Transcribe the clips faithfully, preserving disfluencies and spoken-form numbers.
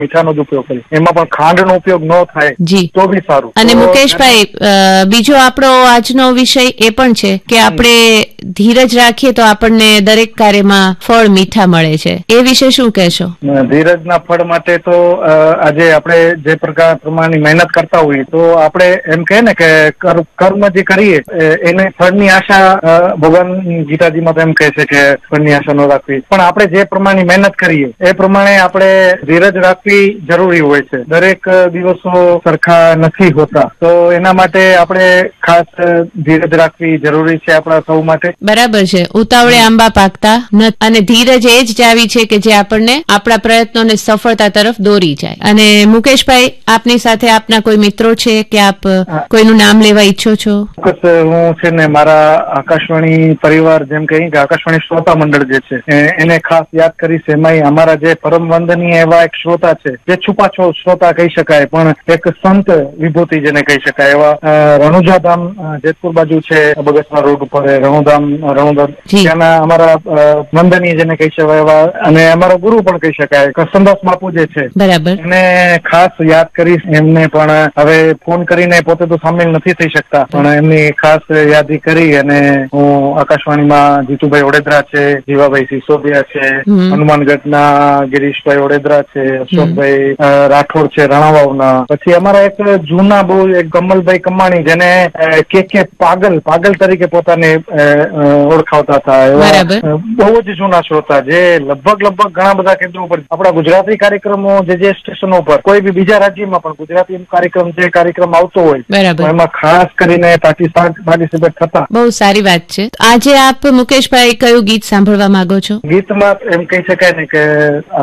મીઠાનો જ ઉપયોગ કરીએ, એમાં પણ ખાંડનો ઉપયોગ ન થાય તો બી સારું. અને મુકેશભાઈ, બીજો આપણો આજનો વિષય એ પણ છે કે આપણે ધીરજ રાખીએ તો આપણને દરેક કાર્યમાં ફળ મીઠા મળે છે, એ વિશે શું કહેશો? ધીરજના ફળ માટે તો આજે આપણે જે પ્રકાર પ્રમાણની મહેનત કરતા હોઈએ તો આપણે એમ કહે ને કે કર્મ જે કરીએ એને ફળની આશા, ભગવાન ગીતાજીમાં તો એમ કહે છે કે ફળની આશા ન રાખવી, પણ આપણે જે પ્રમાણની મહેનત કરીએ એ પ્રમાણે આપણે ધીરજ રાખવી જરૂરી હોય છે. દરેક દિવસો સરખા નથી હોતા, તો એના માટે આપણે ખાસ ધીરજ રાખવી જરૂરી છે આપણા સૌ માટે. બરાબર છે. ઉતાવળે આંબા પાકતા નથી, અને ધીરજ એ જ ચાવી છે કે જે આપણને આપણા પ્રયત્નોને સફળતા તરફ દોરી જાય. અને મુકેશભાઈ, આપની સાથે આપના કોઈ મિત્રો છે કે આપ કોઈનું નામ લેવા ઈચ્છો છો? ચોક્કસ. હું છે ને મારા આકાશવાણી પરિવાર, જેમ કહી કે આકાશવાણી શ્રોતા મંડળ જે છે એને ખાસ યાદ કરીશ. એમાં અમારા જે પરમ વંદનીય એવા એક શ્રોતા છે, જે છુપા છો શ્રોતા કહી શકાય પણ એક સંત વિભૂતિ જેને કહી શકાય, એવા રણુજાધામ જેતપુર બાજુ છે, બગસના રોડ ઉપર રણુધામ રણુધામ ત્યાંના અમારા વંદનીય જેને કહી શકાય એવા, અને અમારો ગુરુ પણ કહી શકાય, કરસનદાસ બાપુ જે છે, એને ખાસ યાદ કરીશ. એમને પણ હવે ફોન કરીને પોતે તો સામેલ નથી થઈ શકતા, પણ એમની ખાસ યાદી કરી અને હું આકાશવાણીમાં જીતુભાઈ ઓડેદરા છે, જીવાભાઈ સિસોદિયા છે, હનુમાનગઢના ગિરીશભાઈ ઓડેદરા છે, અશોકભાઈ રાઠોડ છે રણાવાવના, પછી અમારા એક જૂના બહુ એક કમલભાઈ કમાણી જેને કે કે પાગલ પાગલ તરીકે પોતાને ઓળખાવતા હતા, એવા બહુ જ જૂના શ્રોતા જે લગભગ લગભગ ઘણા બધા કેન્દ્રો ઉપર આપણા ગુજરાતી કાર્યક્રમો જે જે સ્ટેશનો ઉપર, કોઈ બી બીજા રાજ્યમાં પણ ગુજરાતી કાર્યક્રમ જે કાર્યક્રમ આવતો હોય એમાં ખાસ કરીને પાર્ટિસિપેટ થતા. બહુ સારી વાત છે. આજે આપ મુકેશભાઈ કયું ગીત સાંભળવા માંગો છો? ગીતમાં એમ કહી શકાય ને કે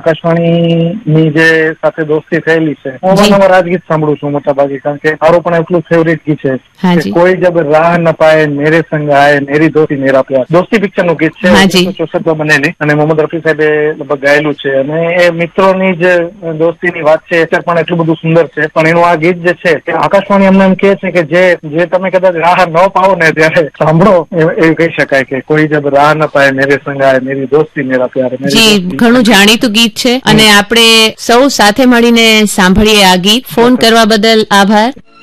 આકાશવાણીની જે સાથે દોસ્તી થયેલી છે, હું વારંવાર આ ગીત સાંભળું છું મોટા ભાગે, કારણ કે મારું પણ એટલું ફેવરેટ ગીત છે કે કોઈ જબ રાહ ન પાએ મેરે સંગ આયે મેરી દોસ્તી મેરા પ્યાર. દોસ્તી પિક્ચર નું ગીત છે, ચોસઠમાં બનેલી, અને મોહમ્મદ રફી સાહેબે લગભગ ગાયેલું છે, અને એ મિત્રોની જ દોસ્તીની વાત છે, અત્યારે પણ એટલું બધું સુંદર છે. પણ એનું આ ગીત જે છે કે આકાશવાણી અમને એમ કહે છે કે જે જે તમે કદાચ રાહ ન પાઓ ને ત્યારે સાંભળો, એવું કહી શકાય કે કોઈ જબ રાહ ન પાએ મેરે સંગ આયે મેરી દોસ્તી મેરા પ્યાર. જી, ઘણું જાણીતું ગીત છે, અને આપણે સૌ સાથે મળીને સાંભળીએ આ ગીત. ફોન કરવા બદલ આભાર.